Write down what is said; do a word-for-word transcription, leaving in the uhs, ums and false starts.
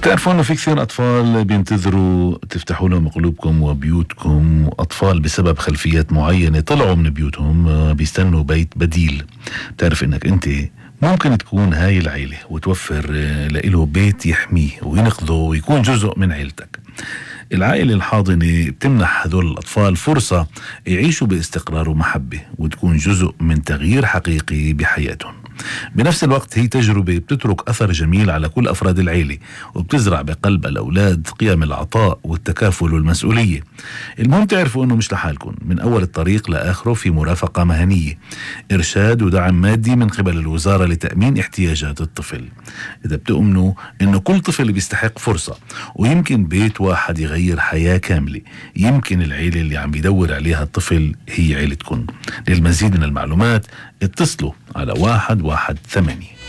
تعرفوا انه في كثير اطفال بينتظروا تفتحوا لهم قلوبكم وبيوتكم، واطفال بسبب خلفيات معينة طلعوا من بيوتهم بيستنوا بيت بديل. بتعرف انك انت ممكن تكون هاي العيلة وتوفر له بيت يحميه وينقذه ويكون جزء من عيلتك. العائلة الحاضنة بتمنح هذول الأطفال فرصة يعيشوا باستقرار ومحبة وتكون جزء من تغيير حقيقي بحياتهم. بنفس الوقت هي تجربة بتترك أثر جميل على كل أفراد العيلة، وبتزرع بقلب الأولاد قيم العطاء والتكافل والمسؤولية. المهم تعرفوا أنه مش لحالكم، من أول الطريق لآخره في مرافقة مهنية، إرشاد ودعم مادي من قبل الوزارة لتأمين احتياجات الطفل. إذا بتؤمنوا أنه كل طفل بيستحق فرصة، ويمكن بيت واحد يغير حياة كاملة، يمكن العيلة اللي عم بيدور عليها الطفل هي عيلتكم. للمزيد من المعلومات اتصلوا على واحد واحد ثمانية.